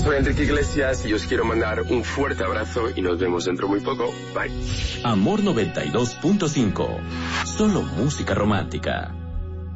Soy Enrique Iglesias y os quiero mandar un fuerte abrazo y nos vemos dentro muy poco. Bye. Amor 92.5. Solo música romántica.